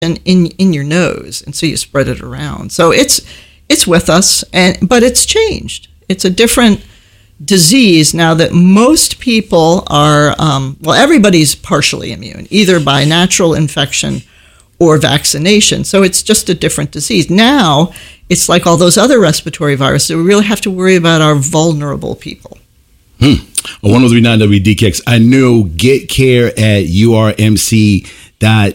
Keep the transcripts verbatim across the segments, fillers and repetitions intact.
in in your nose, and so you spread it around. So it's it's with us, and but it's changed. It's a different disease now that most people are, um, well, everybody's partially immune, either by natural infection or vaccination. So it's just a different disease. Now, it's like all those other respiratory viruses. We really have to worry about our vulnerable people. Hmm. one oh three point nine W D K X. I know get care at U R M C dot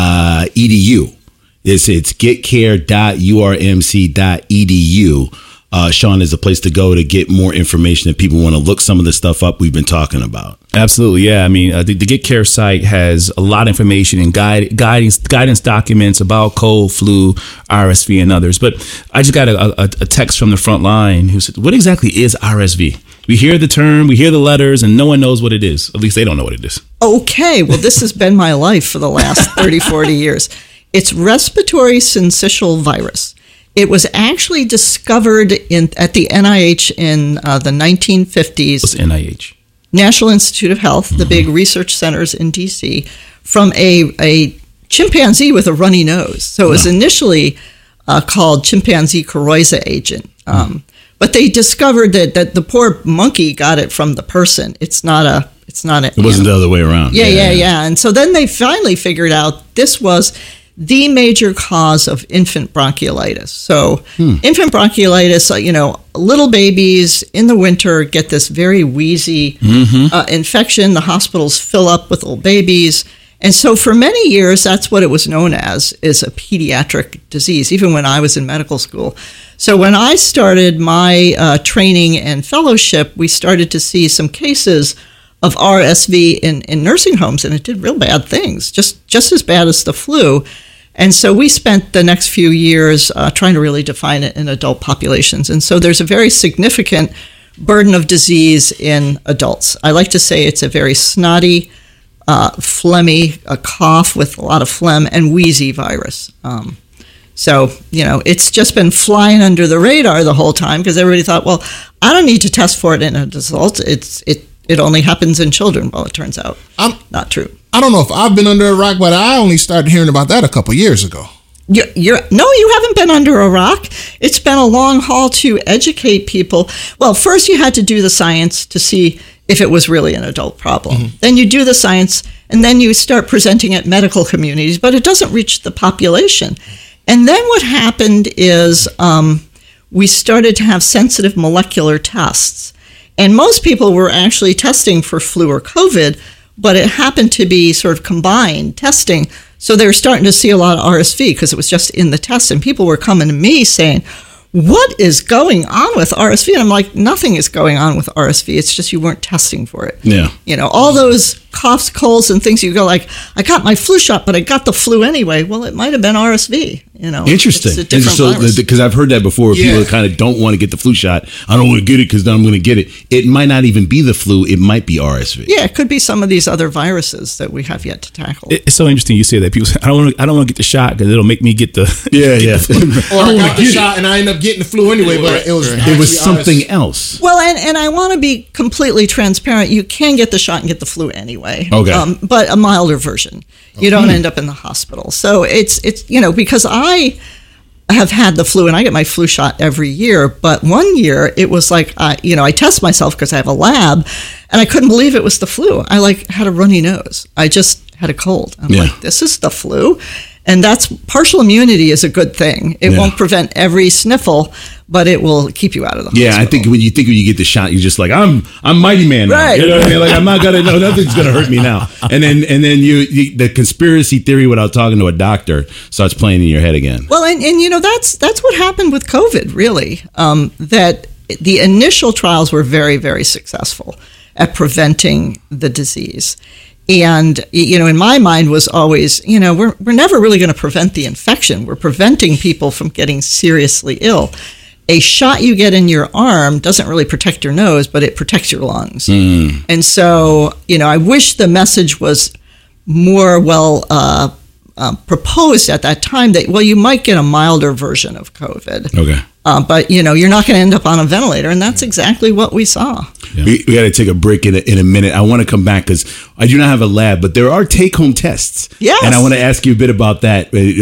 E D U. It's, it's get care dot U R M C dot E D U. Uh, Sean, is a place to go to get more information if people want to look some of the stuff up we've been talking about. Absolutely, yeah. I mean, uh, the, the Get Care site has a lot of information and guide, guidance guidance documents about cold, flu, R S V, and others. But I just got a, a, a text from the front line who said, what exactly is R S V? We hear the term, we hear the letters, and no one knows what it is. At least they don't know what it is. Okay, well, this has been my life for the last thirty, forty years. It's respiratory syncytial virus. It was actually discovered in at the N I H in uh, the nineteen fifties. What's N I H? National Institute of Health, the mm-hmm. big research centers in D C, from a, a chimpanzee with a runny nose. So it was initially uh, called chimpanzee coryza agent. Um, mm-hmm. But they discovered that, that the poor monkey got it from the person. It's not a... It's not a, it wasn't know. the other way around. Yeah, yeah, yeah, yeah. And so then they finally figured out this was the major cause of infant bronchiolitis. So hmm. infant bronchiolitis, you know, little babies in the winter get this very wheezy mm-hmm. uh, infection. The hospitals fill up with little babies. And so for many years, that's what it was known as, is a pediatric disease, even when I was in medical school. So when I started my uh, training and fellowship, we started to see some cases of R S V in, in nursing homes, and it did real bad things, just, just as bad as the flu. And so we spent the next few years uh, trying to really define it in adult populations. And so there's a very significant burden of disease in adults. I like to say it's a very snotty, uh, phlegmy, a cough with a lot of phlegm, and wheezy virus. Um, so, you know, it's just been flying under the radar the whole time because everybody thought, well, I don't need to test for it in adults. It's, it, it only happens in children. Well, it turns out I'm, not true. I don't know if I've been under a rock, but I only started hearing about that a couple years ago. You're, you're, no, you haven't been under a rock. It's been a long haul to educate people. Well, first you had to do the science to see if it was really an adult problem. Mm-hmm. Then you do the science, and then you start presenting at medical communities, but it doesn't reach the population. And then what happened is um, we started to have sensitive molecular tests. And most people were actually testing for flu or COVID, but it happened to be sort of combined testing. So they were starting to see a lot of R S V because it was just in the test. And people were coming to me saying, what is going on with R S V? And I'm like, nothing is going on with R S V. It's just you weren't testing for it. Yeah. You know, all those coughs, colds, and things, you go like, I got my flu shot, but I got the flu anyway. Well, it might have been R S V. You know, interesting. It's a different so, virus. Because I've heard that before. Yeah. People kind of don't want to get the flu shot. I don't want to get it because then I'm going to get it. It might not even be the flu. It might be R S V. Yeah, it could be some of these other viruses that we have yet to tackle. It's so interesting you say that. People say, I don't want to, I don't want to get the shot because it'll make me get the yeah, get yeah. The flu. Or I got the shot and I end up getting the flu anyway, but it was it was something R S V. Else. Well, and, and I want to be completely transparent. You can get the shot and get the flu anyway. Okay. Um, but a milder version. You don't end up in the hospital. So it's, it's you know, because I have had the flu and I get my flu shot every year. But one year it was like, I, you know, I test myself because I have a lab and I couldn't believe it was the flu. I like had a runny nose. I just had a cold. I'm yeah. like, this is the flu. And that's partial immunity is a good thing. It yeah. won't prevent every sniffle, but it will keep you out of the hospital. Yeah, I think when you think when you get the shot, you're just like, I'm I'm mighty man now. Right. You know what I mean? Like I'm not gonna no nothing's gonna hurt me now. And then and then you, you the conspiracy theory without talking to a doctor starts playing in your head again. Well, and, and you know that's that's what happened with COVID, really. Um, that the initial trials were very, very successful at preventing the disease. And, you know, in my mind was always, you know, we're we're never really going to prevent the infection. We're preventing people from getting seriously ill. A shot you get in your arm doesn't really protect your nose, but it protects your lungs. Mm. And so, you know, I wish the message was more well uh, uh, proposed at that time that, well, you might get a milder version of COVID. Okay. Uh, but, you know, you're not going to end up on a ventilator. And that's exactly what we saw. Yeah. We, we got to take a break in a, in a minute. I want to come back because I do not have a lab, but there are take-home tests. Yes. And I want to ask you a bit about that.